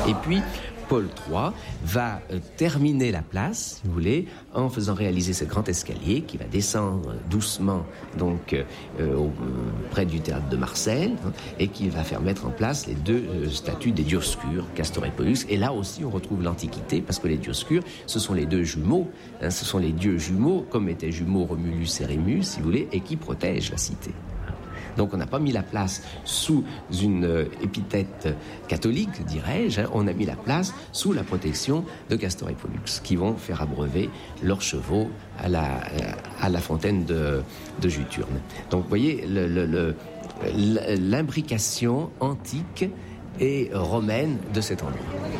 Et puis, Paul III va terminer la place, si vous voulez, en faisant réaliser ce grand escalier qui va descendre doucement donc près du théâtre de Marseille, et qui va faire mettre en place les deux statues des Dioscures, Castor et Pollux. Et là aussi, on retrouve l'Antiquité, parce que les Dioscures, ce sont les deux jumeaux, ce sont les dieux jumeaux, comme étaient jumeaux Romulus et Rémus, si vous voulez, et qui protègent la cité. Donc on n'a pas mis la place sous une épithète catholique, dirais-je, on a mis la place sous la protection de Castor et Pollux, qui vont faire abreuver leurs chevaux à la fontaine de Juturne. Donc vous voyez, l'imbrication antique et romaine de cet endroit.